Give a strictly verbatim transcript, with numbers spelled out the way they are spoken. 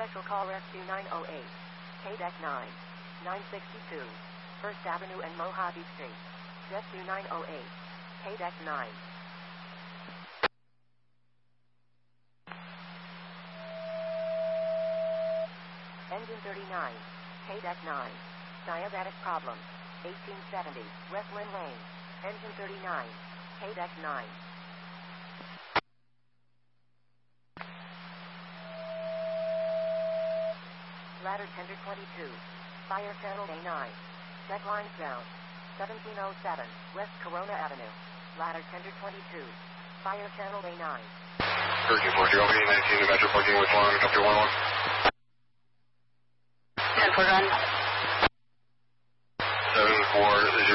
Special call Rescue nine oh eight. K D E C nine. nine sixty-two. First Avenue and Mojave Street. Rescue nine oh eight. K D E C nine. Engine thirty-nine. K D E C nine. Diabetic problem. eighteen seventy. West Lynn Lane. Engine thirty-nine. K D E C nine. Ladder tender twenty-two. Fire channel A nine. Check lines down. seventeen oh seven. West Corona Avenue. Ladder tender twenty-two. Fire channel A nine. thirteen forty, opening nineteen, to Metro fourteen with one, up to one one. ten four gun. seven four